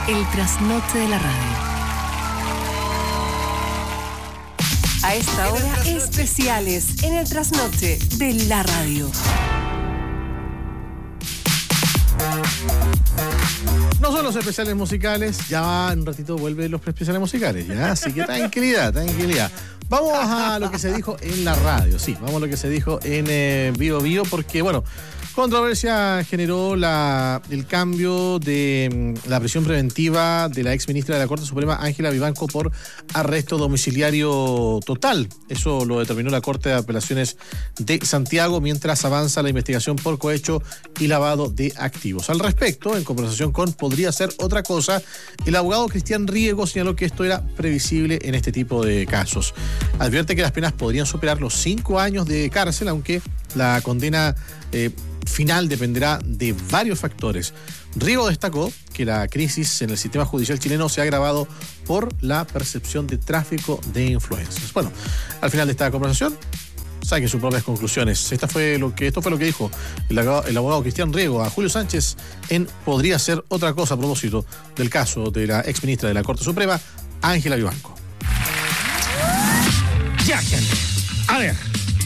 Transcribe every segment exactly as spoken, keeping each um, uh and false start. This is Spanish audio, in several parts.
El trasnoche de la radio. A esta hora, especiales en el trasnoche de la radio. No son los especiales musicales, ya en un ratito vuelven los especiales musicales, ya, así que tranquilidad, tranquilidad. Vamos a lo que se dijo en la radio, sí, vamos a lo que se dijo en eh, Vivo Vivo, porque bueno, controversia generó la, el cambio de mm, la prisión preventiva de la ex ministra de la Corte Suprema, Ángela Vivanco, por arresto domiciliario total. Eso lo determinó la Corte de Apelaciones de Santiago mientras avanza la investigación por cohecho y lavado de activos. Al respecto, en conversación con Podría Ser Otra Cosa, el abogado Cristian Riego señaló que esto era previsible en este tipo de casos. Advierte que las penas podrían superar los cinco años de cárcel, aunque la condena eh, final dependerá de varios factores. Riego destacó que la crisis en el sistema judicial chileno se ha agravado por la percepción de tráfico de influencias. Bueno, al final de esta conversación, saquen sus propias conclusiones. Esta fue lo que, esto fue lo que dijo el abogado, el abogado Cristian Riego a Julio Sánchez en Podría Ser Otra Cosa, a propósito del caso de la ex ministra de la Corte Suprema, Ángela Vivanco. Ya, gente. A ver.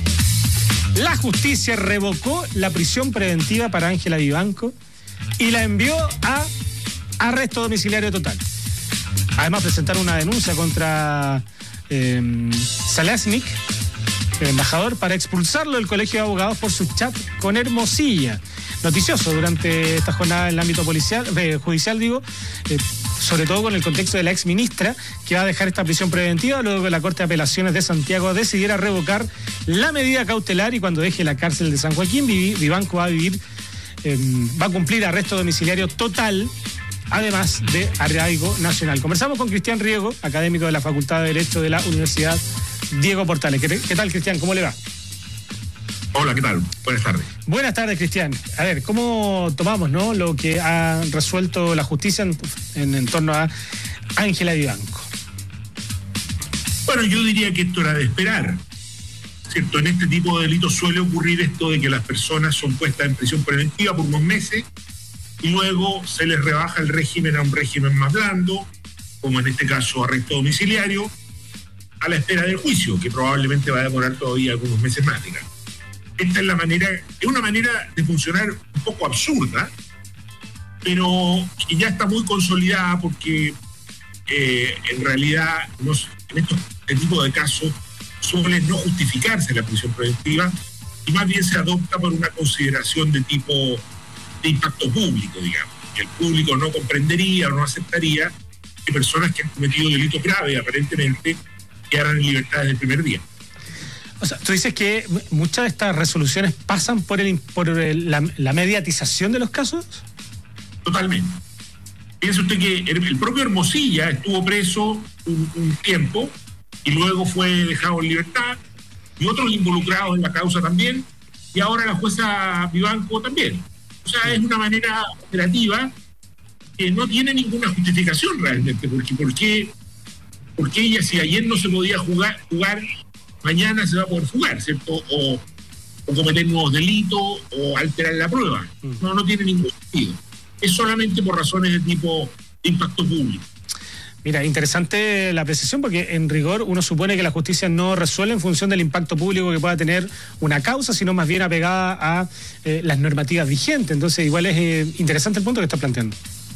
La justicia revocó la prisión preventiva para Ángela Vivanco y la envió a arresto domiciliario total. Además, presentaron una denuncia contra eh, Salaznik, el embajador, para expulsarlo del Colegio de Abogados por su chat con Hermosilla. Noticioso durante esta jornada en el ámbito policial, eh, judicial, digo, eh, sobre todo con el contexto de la ex ministra, que va a dejar esta prisión preventiva luego que la Corte de Apelaciones de Santiago decidiera revocar la medida cautelar, y cuando deje la cárcel de San Joaquín, Vivanco va a vivir, eh, va a cumplir arresto domiciliario total, además de arraigo nacional. Conversamos con Cristian Riego, académico de la Facultad de Derecho de la Universidad Diego Portales. ¿Qué, qué tal, Cristian? ¿Cómo le va? Hola, ¿qué tal? Buenas tardes. Buenas tardes, Cristian. A ver, ¿cómo tomamos, no, lo que ha resuelto la justicia en, en, en torno a Ángela Vivanco? Bueno, yo diría que esto era de esperar, ¿cierto? En este tipo de delitos suele ocurrir esto de que las personas son puestas en prisión preventiva por unos meses y luego se les rebaja el régimen a un régimen más blando, como en este caso arresto domiciliario, a la espera del juicio, que probablemente va a demorar todavía algunos meses más, digamos. Esta es la manera, es una manera de funcionar un poco absurda, pero que ya está muy consolidada porque eh, en realidad no, en estos este tipo de casos suele no justificarse la prisión preventiva y más bien se adopta por una consideración de tipo de impacto público, digamos, que el público no comprendería o no aceptaría que personas que han cometido delitos graves aparentemente quedaran en libertad desde el primer día. O sea, tú dices que muchas de estas resoluciones pasan por, el, por el, la, la mediatización de los casos. Totalmente. Piense usted que el propio Hermosilla estuvo preso un, un tiempo y luego fue dejado en libertad, y otros involucrados en la causa también, y ahora la jueza Vivanco también. O sea, es una manera operativa que no tiene ninguna justificación realmente, porque ¿por qué, por qué ella, si ayer no se podía jugar, jugar mañana se va a poder jugar, ¿cierto? O, o cometer nuevos delitos o alterar la prueba. No, no tiene ningún sentido. Es solamente por razones de tipo de impacto público. Mira, interesante la precisión, porque en rigor uno supone que la justicia no resuelve en función del impacto público que pueda tener una causa, sino más bien apegada a eh, las normativas vigentes. Entonces, igual es eh, interesante el punto que está planteando.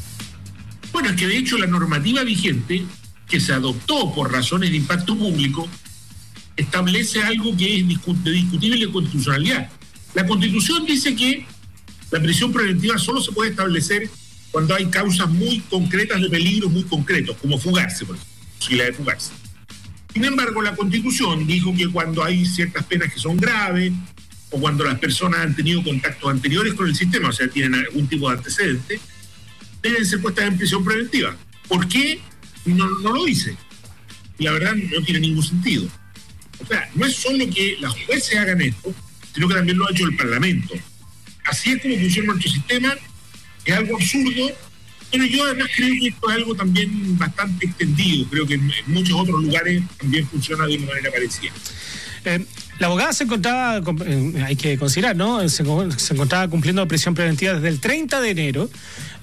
Bueno, es que de hecho la normativa vigente, que se adoptó por razones de impacto público, establece algo que es de discutible constitucionalidad. La Constitución dice que la prisión preventiva solo se puede establecer cuando hay causas muy concretas de peligros muy concretos, como fugarse, por ejemplo, posibilidad de fugarse. Sin embargo, la Constitución dijo que cuando hay ciertas penas que son graves, o cuando las personas han tenido contactos anteriores con el sistema, o sea, tienen algún tipo de antecedente, deben ser puestas en prisión preventiva. ¿Por qué? No, no lo dice. Y la verdad no tiene ningún sentido. O sea, no es solo que las jueces hagan esto, sino que también lo ha hecho el Parlamento. Así es como funciona nuestro sistema, es algo absurdo, pero yo además creo que esto es algo también bastante extendido. Creo que en, en muchos otros lugares también funciona de una manera parecida. Eh, la abogada se encontraba, eh, hay que considerar, ¿no? Se, se encontraba cumpliendo prisión preventiva desde el treinta de enero,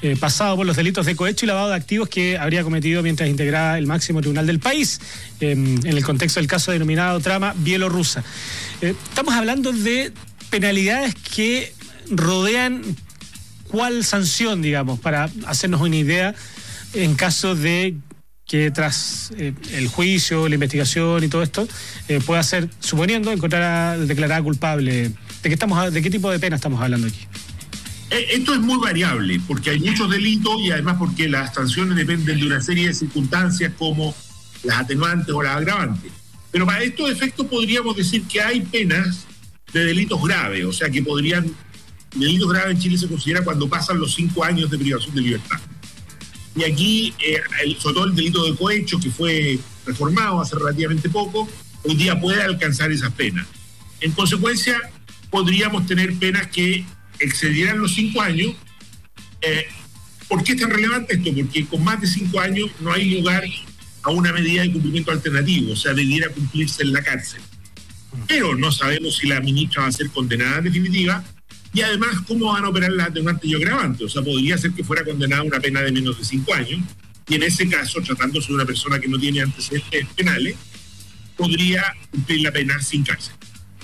eh, pasado por los delitos de cohecho y lavado de activos que habría cometido mientras integraba el máximo tribunal del país, eh, en el contexto del caso denominado trama bielorrusa. Eh, estamos hablando de penalidades que rodean cuál sanción, digamos, para hacernos una idea en caso de que tras eh, el juicio, la investigación y todo esto, eh, pueda ser, suponiendo, encontrada declarada culpable. ¿De qué estamos, de qué tipo de pena estamos hablando aquí? Esto es muy variable, porque hay muchos delitos y además porque las sanciones dependen de una serie de circunstancias como las atenuantes o las agravantes. Pero para estos efectos podríamos decir que hay penas de delitos graves, o sea que podrían... Delitos graves en Chile se considera cuando pasan los cinco años de privación de libertad. Y aquí, eh, el, sobre todo el delito de cohecho, que fue reformado hace relativamente poco, hoy día puede alcanzar esas penas. En consecuencia, podríamos tener penas que excedieran los cinco años. Eh, ¿Por qué es tan relevante esto? Porque con más de cinco años no hay lugar a una medida de cumplimiento alternativo, o sea, debiera cumplirse en la cárcel. Pero no sabemos si la ministra va a ser condenada en definitiva. Y además, ¿cómo van a operar las atenuantes y agravantes? O sea, podría ser que fuera condenada a una pena de menos de cinco años, y en ese caso, tratándose de una persona que no tiene antecedentes penales, podría cumplir la pena sin cárcel.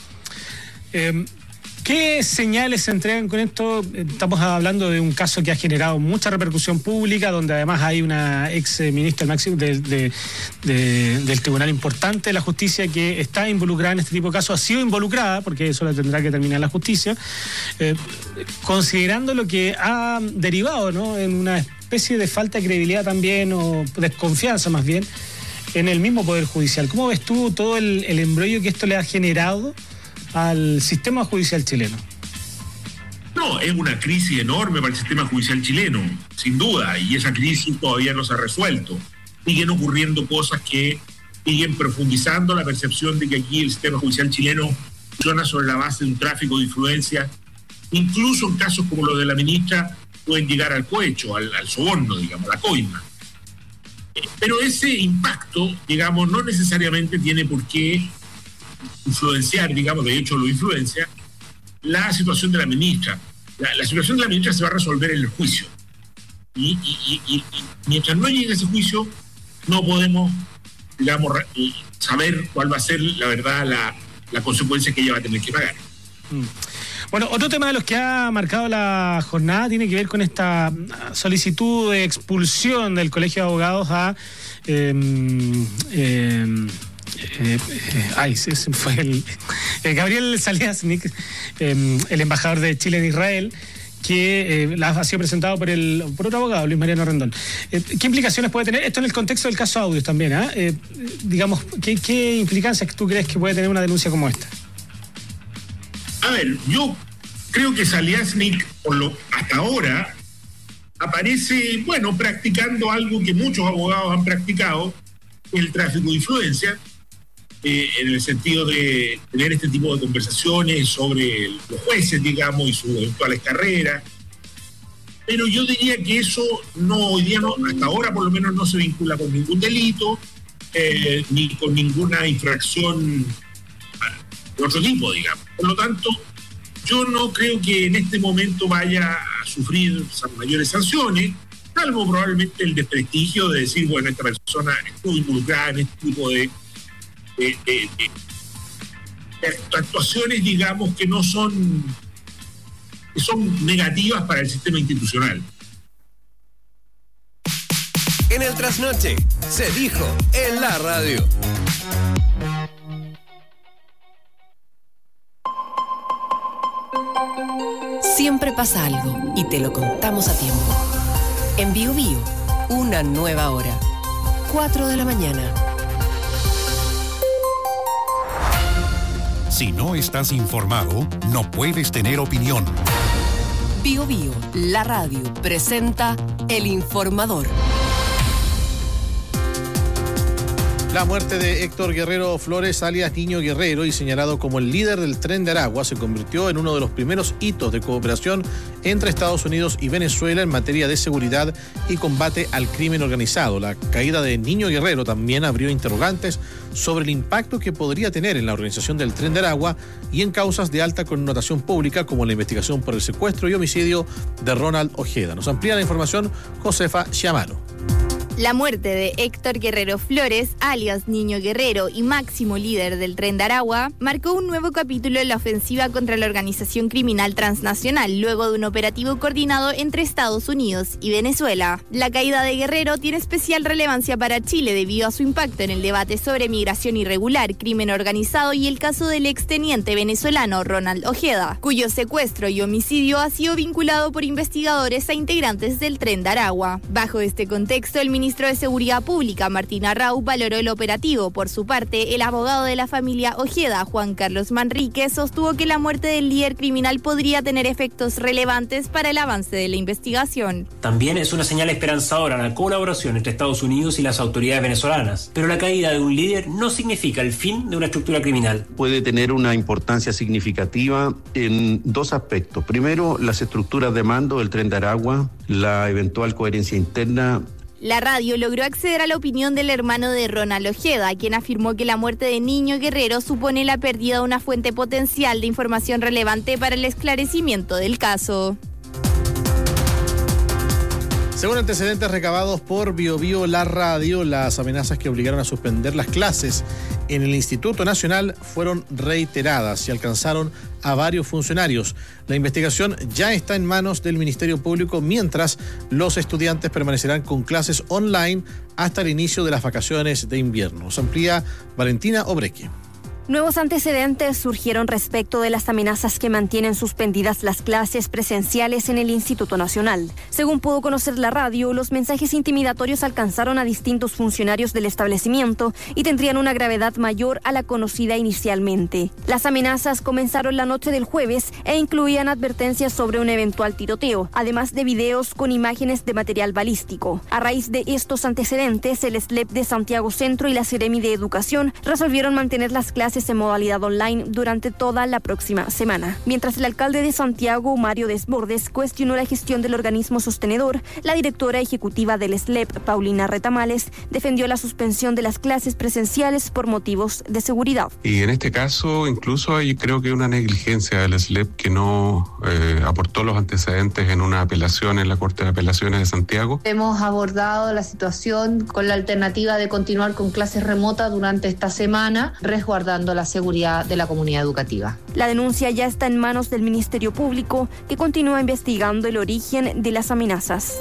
Eh, ¿Qué señales se entregan con esto? Estamos hablando de un caso que ha generado mucha repercusión pública, donde además hay una ex ministra de, de, de, del Tribunal importante de la Justicia que está involucrada en este tipo de casos, ha sido involucrada, porque eso la tendrá que terminar la justicia, eh, considerando lo que ha derivado, ¿no?, en una especie de falta de credibilidad también, o desconfianza más bien, en el mismo Poder Judicial. ¿Cómo ves tú todo el, el embrollo que esto le ha generado al sistema judicial chileno? No, es una crisis enorme para el sistema judicial chileno, sin duda, y esa crisis todavía no se ha resuelto. Siguen ocurriendo cosas que siguen profundizando la percepción de que aquí el sistema judicial chileno funciona sobre la base de un tráfico de influencia. Incluso en casos como los de la ministra pueden llegar al cohecho, al, al soborno, digamos, a la coima. Pero ese impacto, digamos, no necesariamente tiene por qué influenciar, digamos, de hecho lo influencia, la situación de la ministra. La, la situación de la ministra se va a resolver en el juicio. Y, y, y, y mientras no llegue a ese juicio, no podemos, digamos, saber cuál va a ser, la verdad, la, la consecuencia que ella va a tener que pagar. Mm. Bueno, otro tema de los que ha marcado la jornada tiene que ver con esta solicitud de expulsión del Colegio de Abogados a... Eh, eh, Eh, eh, ay, ese fue el eh, Gabriel Saliasnik, eh, el embajador de Chile en Israel, que eh, ha sido presentado por el por otro abogado, Luis Mariano Rendón. Eh, ¿Qué implicaciones puede tener esto en el contexto del caso Audios también? ¿eh? Eh, digamos, ¿qué, ¿qué implicancias tú crees que puede tener una denuncia como esta? A ver, yo creo que Saliasnik, por lo, hasta ahora, aparece, bueno, practicando algo que muchos abogados han practicado, el tráfico de influencia. Eh, en el sentido de tener este tipo de conversaciones sobre los jueces, digamos, y sus eventuales carreras. Pero yo diría que eso no, hoy día no, hasta ahora por lo menos no se vincula con ningún delito, eh, ni con ninguna infracción de otro tipo, digamos. Por lo tanto, yo no creo que en este momento vaya a sufrir mayores sanciones, salvo probablemente el desprestigio de decir, bueno, esta persona estuvo involucrada en este tipo de De, de, de, de actuaciones, digamos, que no son que son negativas para el sistema institucional. En el trasnoche se dijo en la radio. Siempre pasa algo y te lo contamos a tiempo. En Bio Bio, una nueva hora. cuatro de la mañana. Si no estás informado, no puedes tener opinión. Bio Bio, la radio, presenta El Informador. La muerte de Héctor Guerrero Flores, alias Niño Guerrero, y señalado como el líder del Tren de Aragua, se convirtió en uno de los primeros hitos de cooperación entre Estados Unidos y Venezuela en materia de seguridad y combate al crimen organizado. La caída de Niño Guerrero también abrió interrogantes sobre el impacto que podría tener en la organización del Tren de Aragua y en causas de alta connotación pública como la investigación por el secuestro y homicidio de Ronald Ojeda. Nos amplía la información Josefa Chiamano. La muerte de Héctor Guerrero Flores, alias Niño Guerrero y máximo líder del Tren de Aragua, marcó un nuevo capítulo en la ofensiva contra la organización criminal transnacional, luego de un operativo coordinado entre Estados Unidos y Venezuela. La caída de Guerrero tiene especial relevancia para Chile debido a su impacto en el debate sobre migración irregular, crimen organizado y el caso del exteniente venezolano Ronald Ojeda, cuyo secuestro y homicidio ha sido vinculado por investigadores a integrantes del Tren de Aragua. Bajo este contexto, el ministro El ministro de Seguridad Pública, Martín Arrau, valoró el operativo. Por su parte, el abogado de la familia Ojeda, Juan Carlos Manrique, sostuvo que la muerte del líder criminal podría tener efectos relevantes para el avance de la investigación. También es una señal esperanzadora la colaboración entre Estados Unidos y las autoridades venezolanas. Pero la caída de un líder no significa el fin de una estructura criminal. Puede tener una importancia significativa en dos aspectos. Primero, las estructuras de mando del Tren de Aragua, la eventual coherencia interna. La radio logró acceder a la opinión del hermano de Ronald Ojeda, quien afirmó que la muerte de Niño Guerrero supone la pérdida de una fuente potencial de información relevante para el esclarecimiento del caso. Según antecedentes recabados por BioBio La Radio, las amenazas que obligaron a suspender las clases en el Instituto Nacional fueron reiteradas y alcanzaron a varios funcionarios. La investigación ya está en manos del Ministerio Público, mientras los estudiantes permanecerán con clases online hasta el inicio de las vacaciones de invierno. Se amplía Valentina Obreque. Nuevos antecedentes surgieron respecto de las amenazas que mantienen suspendidas las clases presenciales en el Instituto Nacional. Según pudo conocer la radio, los mensajes intimidatorios alcanzaron a distintos funcionarios del establecimiento y tendrían una gravedad mayor a la conocida inicialmente. Las amenazas comenzaron la noche del jueves e incluían advertencias sobre un eventual tiroteo, además de videos con imágenes de material balístico. A raíz de estos antecedentes, el S L E P de Santiago Centro y la Seremi de Educación resolvieron mantener las clases en modalidad online durante toda la próxima semana. Mientras el alcalde de Santiago, Mario Desbordes, cuestionó la gestión del organismo sostenedor, la directora ejecutiva del S L E P, Paulina Retamales, defendió la suspensión de las clases presenciales por motivos de seguridad. Y en este caso, incluso hay creo que una negligencia del S L E P que no eh, aportó los antecedentes en una apelación en la Corte de Apelaciones de Santiago. Hemos abordado la situación con la alternativa de continuar con clases remotas durante esta semana, resguardando la seguridad de la comunidad educativa. La denuncia ya está en manos del Ministerio Público, que continúa investigando el origen de las amenazas.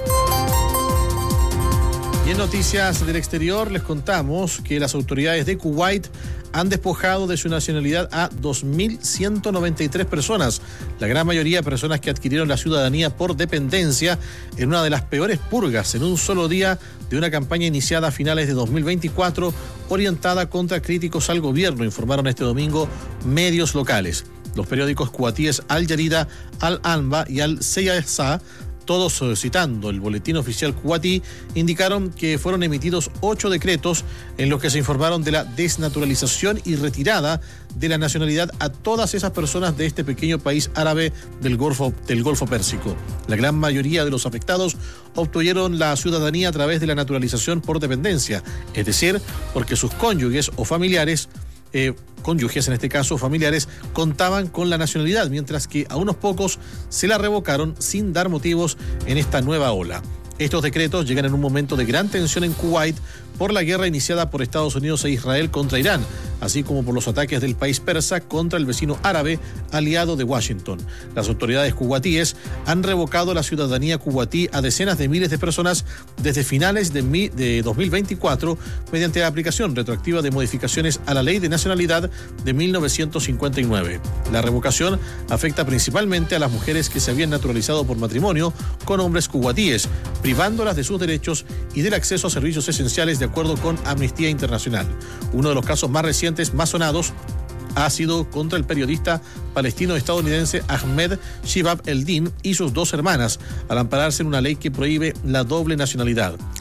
Y en noticias del exterior les contamos que las autoridades de Kuwait han despojado de su nacionalidad a dos mil ciento noventa y tres personas, la gran mayoría personas que adquirieron la ciudadanía por dependencia en una de las peores purgas en un solo día de una campaña iniciada a finales de dos mil veinticuatro orientada contra críticos al gobierno, informaron este domingo medios locales. Los periódicos kuwatíes Al Jarida, Al Anba y Al Siyasa, todos citando el boletín oficial kuwatí, indicaron que fueron emitidos ocho decretos en los que se informaron de la desnaturalización y retirada de la nacionalidad a todas esas personas de este pequeño país árabe del Golfo, del Golfo Pérsico. La gran mayoría de los afectados obtuvieron la ciudadanía a través de la naturalización por dependencia, es decir, porque sus cónyuges o familiares Eh, cónyuges, en este caso familiares, contaban con la nacionalidad, mientras que a unos pocos se la revocaron sin dar motivos en esta nueva ola. Estos decretos llegan en un momento de gran tensión en Kuwait por la guerra iniciada por Estados Unidos e Israel contra Irán, así como por los ataques del país persa contra el vecino árabe aliado de Washington. Las autoridades kuwatíes han revocado la ciudadanía kuwatí a decenas de miles de personas desde finales de, mi, de dos mil veinticuatro mediante la aplicación retroactiva de modificaciones a la Ley de Nacionalidad de mil novecientos cincuenta y nueve. La revocación afecta principalmente a las mujeres que se habían naturalizado por matrimonio con hombres kuwatíes, privándolas de sus derechos y del acceso a servicios esenciales de acuerdo con Amnistía Internacional. Uno de los casos más recientes, más sonados, ha sido contra el periodista palestino-estadounidense Ahmed Shihab Eldin y sus dos hermanas, al ampararse en una ley que prohíbe la doble nacionalidad.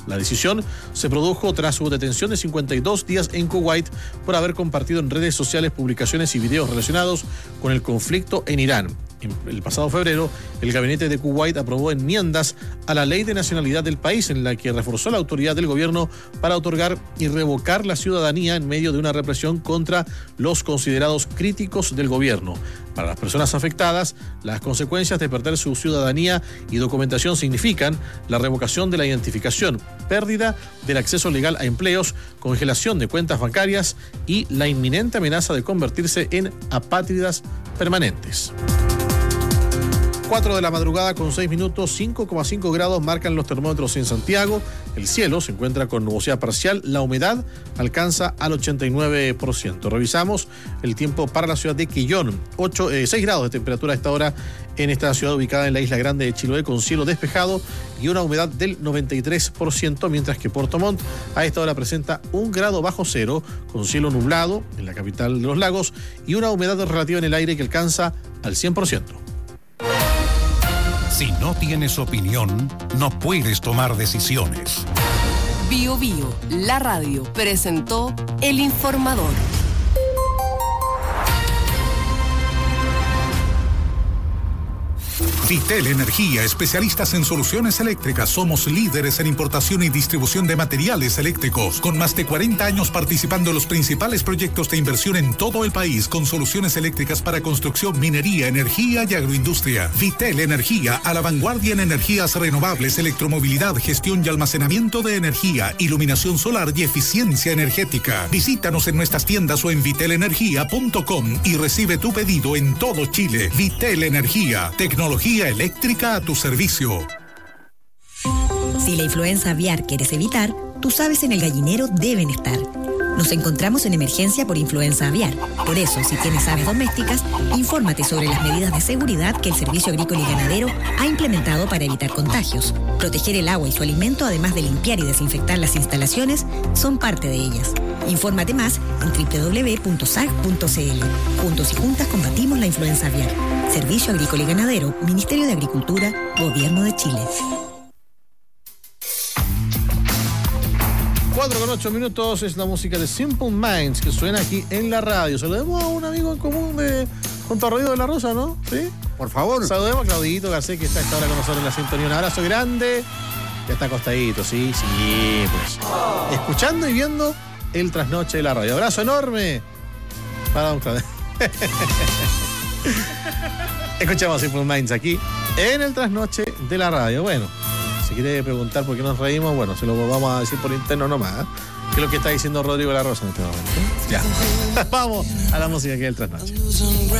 La decisión se produjo tras su detención de cincuenta y dos días en Kuwait por haber compartido en redes sociales publicaciones y videos relacionados con el conflicto en Irán. El pasado febrero, el gabinete de Kuwait aprobó enmiendas a la ley de nacionalidad del país, en la que reforzó la autoridad del gobierno para otorgar y revocar la ciudadanía en medio de una represión contra los considerados críticos del gobierno. Para las personas afectadas, las consecuencias de perder su ciudadanía y documentación significan la revocación de la identificación, pérdida del acceso legal a empleos, congelación de cuentas bancarias y la inminente amenaza de convertirse en apátridas permanentes. cuatro de la madrugada con seis minutos, cinco coma cinco grados marcan los termómetros en Santiago. El cielo se encuentra con nubosidad parcial, la humedad alcanza al ochenta y nueve por ciento. Revisamos el tiempo para la ciudad de Quillón, ocho, eh, seis grados de temperatura a esta hora en esta ciudad ubicada en la isla grande de Chiloé, con cielo despejado y una humedad del noventa y tres por ciento, mientras que Puerto Montt a esta hora presenta un grado bajo cero, con cielo nublado en la capital de los lagos y una humedad relativa en el aire que alcanza al cien por ciento. Si no tienes opinión, no puedes tomar decisiones. Bio Bio, la radio, presentó El Informador. Vitel Energía, especialistas en soluciones eléctricas. Somos líderes en importación y distribución de materiales eléctricos, con más de cuarenta años participando en los principales proyectos de inversión en todo el país, con soluciones eléctricas para construcción, minería, energía y agroindustria. Vitel Energía, a la vanguardia en energías renovables, electromovilidad, gestión y almacenamiento de energía, iluminación solar y eficiencia energética. Visítanos en nuestras tiendas o en vitel energía punto com y recibe tu pedido en todo Chile. Vitel Energía, tecnología eléctrica a tu servicio. Si la influenza aviar quieres evitar, tus aves en el gallinero deben estar. Nos encontramos en emergencia por influenza aviar. Por eso, si tienes aves domésticas, infórmate sobre las medidas de seguridad que el Servicio Agrícola y Ganadero ha implementado para evitar contagios. Proteger el agua y su alimento, además de limpiar y desinfectar las instalaciones, son parte de ellas. Infórmate más en doble u doble u doble u punto s a g punto c l. Juntos y juntas combatimos la influenza aviar. Servicio Agrícola y Ganadero, Ministerio de Agricultura, Gobierno de Chile. cuatro con ocho minutos es la música de Simple Minds que suena aquí en la radio. Saludemos a un amigo en común de junto a Rodrigo de la Rosa, ¿no? ¿Sí? Por favor. Saludemos a Claudito Garcés, que está a esta hora con nosotros en la sintonía. Un abrazo grande. Ya está acostadito, sí, sí, pues. Oh. Escuchando y viendo el trasnoche de la radio. Abrazo enorme para don Claudio. Escuchamos Simple Minds aquí en el trasnoche de la radio. Bueno, si quiere preguntar por qué nos reímos, bueno, se lo vamos a decir por interno nomás, ¿eh? Que es lo que está diciendo Rodrigo de la Rosa en este momento. Ya. Vamos a la música aquí del trasnoche.